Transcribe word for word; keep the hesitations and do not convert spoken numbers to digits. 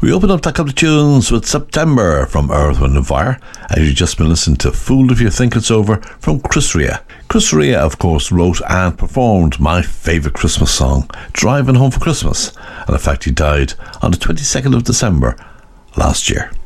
We open up that couple of tunes with September from Earth, Wind and Fire, as you just been listening to Fool If You Think It's Over from Chris Rea. Chris Rea, of course, wrote and performed my favourite Christmas song, Driving Home for Christmas, and in fact he died on the twenty-second of December last year.